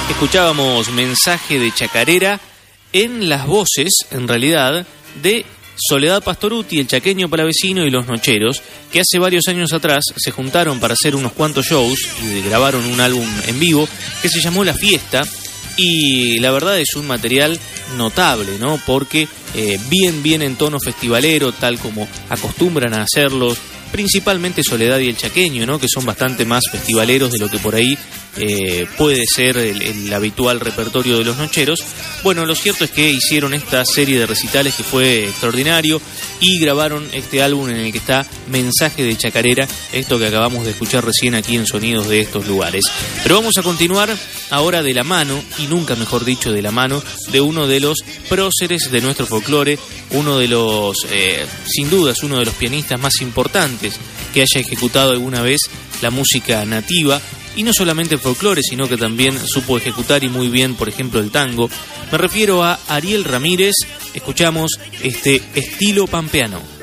Escuchábamos Mensaje de Chacarera en las voces, en realidad, de Soledad Pastorutti, el chaqueño palavecino y los Nocheros, que hace varios años atrás se juntaron para hacer unos cuantos shows y grabaron un álbum en vivo que se llamó La Fiesta, y la verdad es un material notable, ¿no? Porque bien en tono festivalero, tal como acostumbran a hacerlos principalmente Soledad y el chaqueño, ¿no? Que son bastante más festivaleros de lo que por ahí puede ser el habitual repertorio de los Nocheros. Bueno, lo cierto es que hicieron esta serie de recitales que fue extraordinario y grabaron este álbum en el que está Mensaje de Chacarera, esto que acabamos de escuchar recién aquí en Sonidos de estos lugares. Pero vamos a continuar ahora de la mano, y nunca mejor dicho de la mano, de uno de los próceres de nuestro folclore, uno de los, sin dudas, uno de los pianistas más importantes que haya ejecutado alguna vez la música nativa, y no solamente el folclore, sino que también supo ejecutar y muy bien, por ejemplo, el tango. Me refiero a Ariel Ramírez. Escuchamos este Estilo Pampeano.